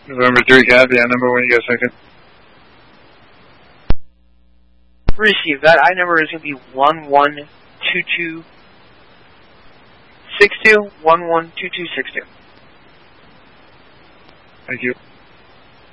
November 3, copy. On number 1, you got a second. Receive that. I number is going to be 112262. 112262. Thank you.